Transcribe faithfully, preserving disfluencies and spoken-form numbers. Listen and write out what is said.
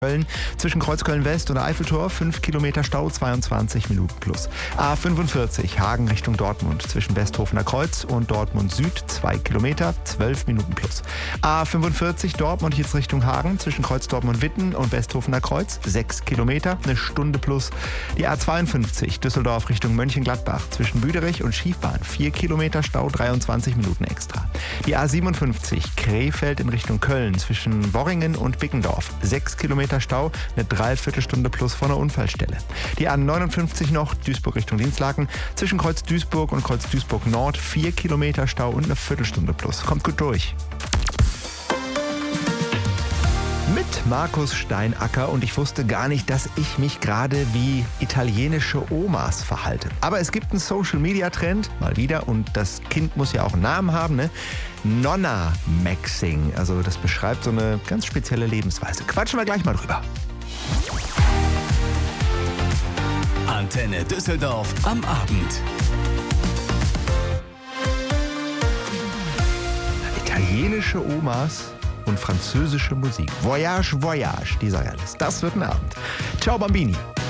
Köln zwischen Kreuzköln West und der Eiffeltor, fünf Kilometer Stau, zweiundzwanzig Minuten plus. A fünfundvierzig Hagen Richtung Dortmund zwischen Westhofener Kreuz und Dortmund Süd, zwei Kilometer, zwölf Minuten plus. A fünfundvierzig Dortmund jetzt Richtung Hagen zwischen Kreuz Dortmund Witten und Westhofener Kreuz, sechs Kilometer, eine Stunde plus. Die A zweiundfünfzig Düsseldorf Richtung Mönchengladbach zwischen Büderich und Schiefbahn, vier Kilometer Stau, dreiundzwanzig Minuten extra. Die A siebenundfünfzig Krefeld in Richtung Köln zwischen Worringen und Bickendorf, sechs Kilometer Stau, eine Dreiviertelstunde plus vor einer Unfallstelle. Die A neunundfünfzig noch, Duisburg Richtung Dinslaken, zwischen Kreuz Duisburg und Kreuz Duisburg Nord, vier Kilometer Stau und eine Viertelstunde plus. Kommt gut durch. Mit Markus Steinacker, und ich wusste gar nicht, dass ich mich gerade wie italienische Omas verhalte. Aber es gibt einen Social-Media-Trend, mal wieder, und das Kind muss ja auch einen Namen haben, ne? Nonna-Maxing. Also das beschreibt so eine ganz spezielle Lebensweise. Quatschen wir gleich mal drüber. Antenne Düsseldorf am Abend. Italienische Omas und französische Musik. Voyage, Voyage, dieser Alice. Das wird ein Abend. Ciao, Bambini.